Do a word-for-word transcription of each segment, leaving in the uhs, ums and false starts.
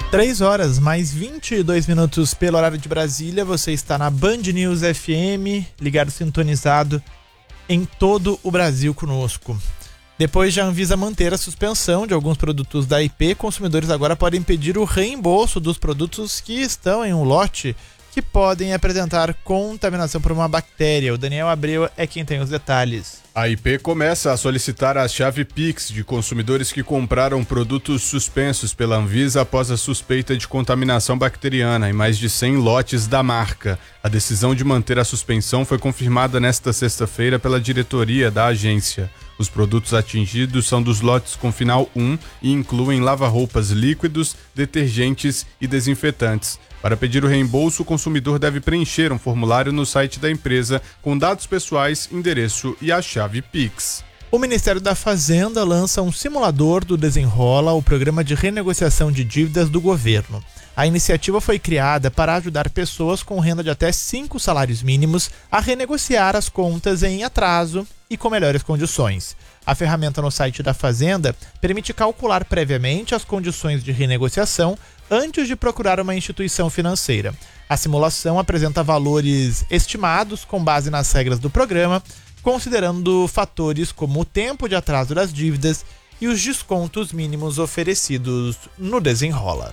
três horas, mais vinte e dois minutos pelo horário de Brasília. Você está na Band News F M, ligado, sintonizado em todo o Brasil conosco. Depois de a Anvisa manter a suspensão de alguns produtos da I P, consumidores agora podem pedir o reembolso dos produtos que estão em um lote que podem apresentar contaminação por uma bactéria. O Daniel Abreu é quem tem os detalhes. A I P começa a solicitar a chave Pix de consumidores que compraram produtos suspensos pela Anvisa após a suspeita de contaminação bacteriana em mais de cem lotes da marca. A decisão de manter a suspensão foi confirmada nesta sexta-feira pela diretoria da agência. Os produtos atingidos são dos lotes com final um e incluem lava-roupas líquidos, detergentes e desinfetantes. Para pedir o reembolso, o consumidor deve preencher um formulário no site da empresa com dados pessoais, endereço e a chave Pix. O Ministério da Fazenda lança um simulador do Desenrola, o programa de renegociação de dívidas do governo. A iniciativa foi criada para ajudar pessoas com renda de até cinco salários mínimos a renegociar as contas em atraso e com melhores condições. A ferramenta no site da Fazenda permite calcular previamente as condições de renegociação antes de procurar uma instituição financeira. A simulação apresenta valores estimados com base nas regras do programa, considerando fatores como o tempo de atraso das dívidas e os descontos mínimos oferecidos no Desenrola.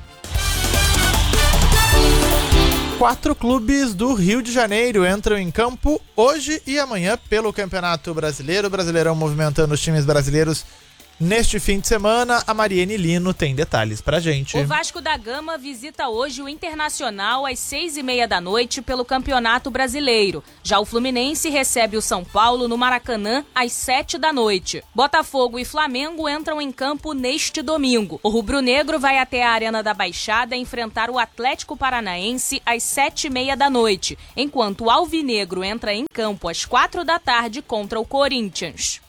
Quatro clubes do Rio de Janeiro entram em campo hoje e amanhã pelo Campeonato Brasileiro. O Brasileirão movimentando os times brasileiros neste fim de semana. A Mariene Lino tem detalhes pra gente. O Vasco da Gama visita hoje o Internacional às seis e meia da noite pelo Campeonato Brasileiro. Já o Fluminense recebe o São Paulo no Maracanã às sete da noite. Botafogo e Flamengo entram em campo neste domingo. O rubro-negro vai até a Arena da Baixada enfrentar o Atlético Paranaense às sete e meia da noite, enquanto o Alvinegro entra em campo às quatro da tarde contra o Corinthians.